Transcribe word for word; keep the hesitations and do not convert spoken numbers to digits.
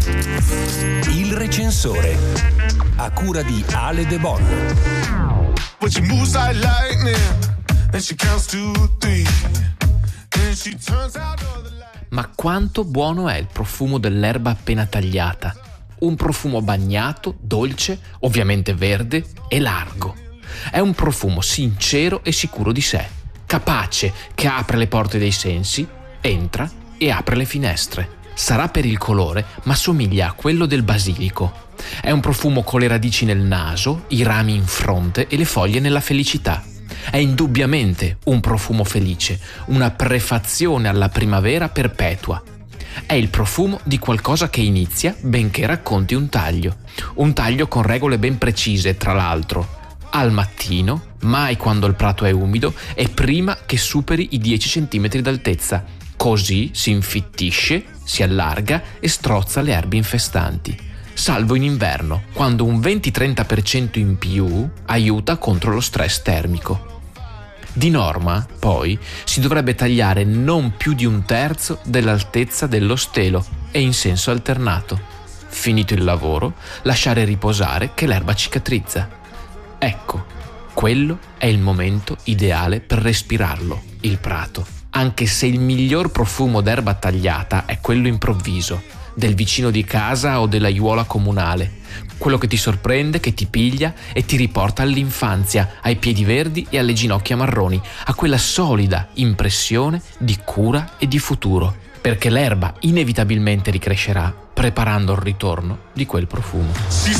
Il recensore, a cura di Ale De Bon. But she moves like lightning, and she counts to three, and she turns out all the light. Ma quanto buono è il profumo dell'erba appena tagliata. Un profumo bagnato, dolce, ovviamente verde e largo. È un profumo sincero e sicuro di sé, capace, che apre le porte dei sensi, entra e apre le finestre. Sarà per il colore, ma somiglia a quello del basilico. È un profumo con le radici nel naso, i rami in fronte e le foglie nella felicità. È indubbiamente un profumo felice, una prefazione alla primavera perpetua. È il profumo di qualcosa che inizia benché racconti un taglio. Un taglio con regole ben precise, tra l'altro. Al mattino, mai quando il prato è umido e prima che superi i dieci centimetri d'altezza. Così si infittisce, si allarga e strozza le erbe infestanti. Salvo in inverno, quando un venti-trenta per cento in più aiuta contro lo stress termico. Di norma, poi, si dovrebbe tagliare non più di un terzo dell'altezza dello stelo e in senso alternato. Finito il lavoro, lasciare riposare che l'erba cicatrizza. Ecco, quello è il momento ideale per respirarlo, il prato. Anche se il miglior profumo d'erba tagliata è quello improvviso, del vicino di casa o dell'aiuola comunale, quello che ti sorprende, che ti piglia e ti riporta all'infanzia, ai piedi verdi e alle ginocchia marroni, a quella solida impressione di cura e di futuro, perché l'erba inevitabilmente ricrescerà preparando il ritorno di quel profumo. She